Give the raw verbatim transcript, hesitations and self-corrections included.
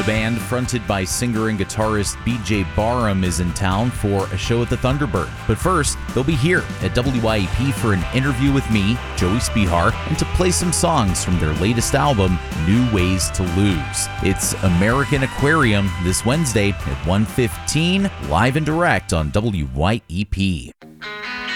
The band, fronted by singer and guitarist B J Barham, is in town for a show at the Thunderbird. But first, they'll be here at W Y E P for an interview with me, Joey Spihar, and to play some songs from their latest album, New Ways to Lose. It's American Aquarium this Wednesday at one fifteen, live and direct on W Y E P.